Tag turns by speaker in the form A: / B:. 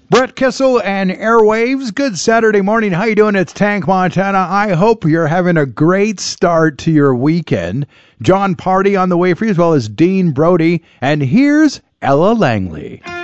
A: Brett Kissel and Airwaves. Good Saturday morning. How you doing? It's Tank Montana. I hope you're having a great start to your weekend. John Party on the way for you, as well as Dean Brody. And here's Ella Langley.